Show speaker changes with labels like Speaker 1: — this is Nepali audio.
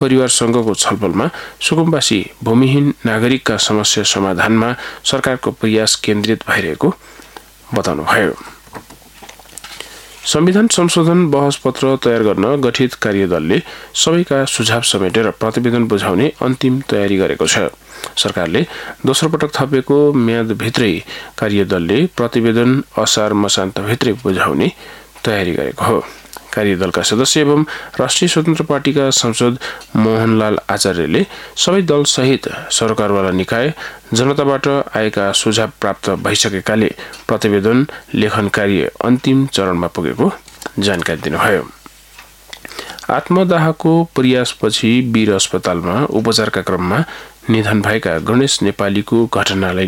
Speaker 1: परिवारसँगको छलफलमा सुकुम्बासी भूमिहीन नागरिकका समस्या समाधानमा सरकारको प्रयास केन्द्रित भइरहेको बताउनुभयो। संविधान संशोधन बहस पत्र तयार गर्न गठित कार्यदलले सबैका सुझाव समेटेर प्रतिवेदन बुझाउने अन्तिम तयारी गरेको छ। सरकारले दोस्रो पटक थपेको म्यादभित्रै कार्यदलले प्रतिवेदन असार मसान्तभित्रै बुझाउने तयारी गरेको हो। कार्यदलका सदस्य एवं राष्ट्रिय स्वतन्त्र पार्टीका सांसद मोहनलाल आचार्यले सबै दलसहित सरकारवाला निकाय जनताबाट आएका सुझाव प्राप्त भइसकेकाले प्रतिवेदन लेखन कार्य अन्तिम चरणमा पुगेको जानकारी दिनुभयो। आत्मदाहको प्रयासपछि वीर अस्पतालमा उपचारका क्रममा निधन भएका गणेश नेपालीको घटनालाई